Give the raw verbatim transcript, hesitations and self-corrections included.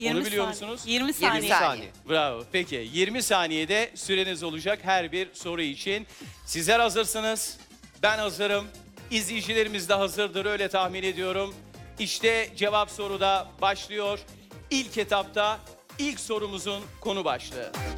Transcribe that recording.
yirmi biliyor saniye. musunuz? yirmi saniye. yirmi saniye. Bravo. Peki yirmi saniyede süreniz olacak her bir soru için. Sizler hazırsınız. Ben hazırım. İzleyicilerimiz de hazırdır öyle tahmin ediyorum. İşte cevap soruda başlıyor. İlk etapta ilk sorumuzun konu başlığı.